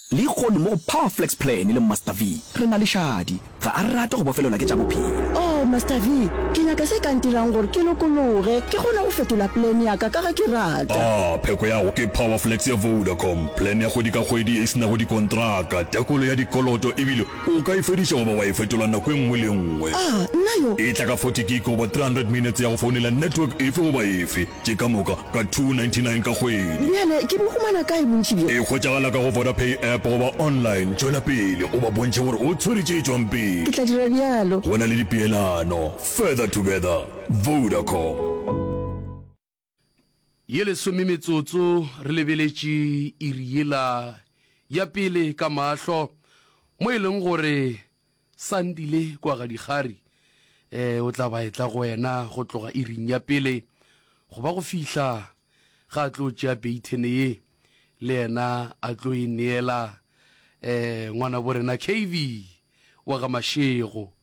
le kgone mo Powerflex plan le Master V re na le shadi ga a rata go bofelela ke tsa bophelo. Oh Master V ke nyaka se ka ntirang gore ke lokologe ke gona go fetola plan ya ka ga ke rata. Pheko ya go ke Powerflex ya Vodacom, plan ya go di ka kgwedi e sena go di kontraka tekolo ya dikoloto ebile o ka ifedisha go ba wa ifetola nako engwe le engwe. Nna yo e tla ka 40 gig over 300 minutes ya go founela network efe goba efe ke ka moka ka 299 ka kgwedi. bjale ke bogumana ka e bontši bjo e kgwetšagala ka go Vodapay app goba online tšwela pele o ba bontšhe gore o tshweretše tšwang pele. ke tla dira bjalo. go na le dipeelano further together Vodacom. ye lesome metsotso re lebeletše iri yela ya pele ka mahlo mo e leng gore Sandile kwa ga digari o tla ba etla go wena go tloga iring ya pele go ba go fihla ga tlo tšea beitene ye le yena a tlo e neela ngwana borena KV wa ga Mashego